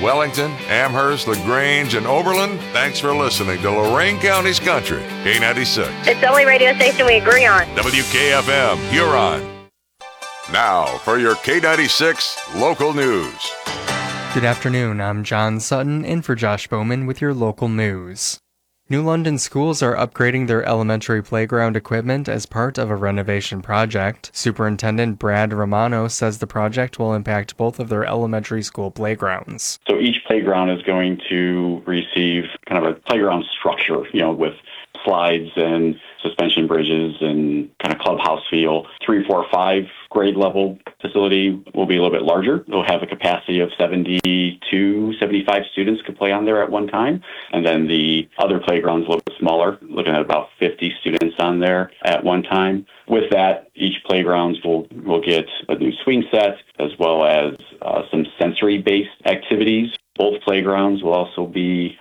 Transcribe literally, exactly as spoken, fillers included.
Wellington, Amherst, LaGrange, and Oberlin, thanks for listening to Lorain County's Country, K ninety-six. It's the only radio station we agree on. W K F M, Huron. Now for your K ninety-six local news. Good afternoon, I'm John Sutton, in for Josh Bowman with your local news. New London schools are upgrading their elementary playground equipment as part of a renovation project. Superintendent Brad Romano says the project will impact both of their elementary school playgrounds. So each playground is going to receive kind of a playground structure, you know, with slides and suspension bridges and kind of clubhouse feel. Three, four, five grade level facility will be a little bit larger. It'll have a capacity of seventy-two, seventy-five students could play on there at one time. And then the other playground's a little bit smaller, looking at about fifty students on there at one time. With that, each playgrounds will, will get a new swing set as well as uh, some sensory-based activities. Both playgrounds will also be